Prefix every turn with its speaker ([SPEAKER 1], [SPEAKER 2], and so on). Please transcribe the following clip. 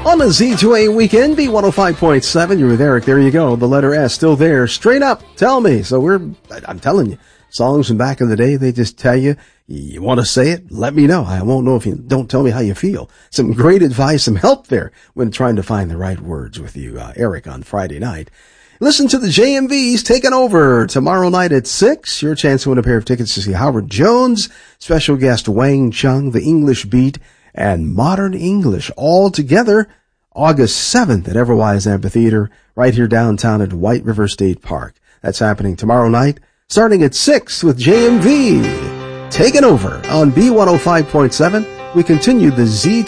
[SPEAKER 1] On the Z2A weekend, B105.7, you're with Eric. There you go. The letter S still there. Straight up. Tell me. So I'm telling you, songs from back in the day, they just tell you, you want to say it? Let me know. I won't know if you don't tell me how you feel. Some great advice, some help there when trying to find the right words with you, Eric, on Friday night. Listen to the JMVs taking over tomorrow night at 6. Your chance to win a pair of tickets to see Howard Jones, special guest Wang Chung, the English Beat, and Modern English all together August 7th at Everwise Amphitheater right here downtown at White River State Park. That's happening tomorrow night starting at 6 with JMV taking over on B105.7. We continue the Z2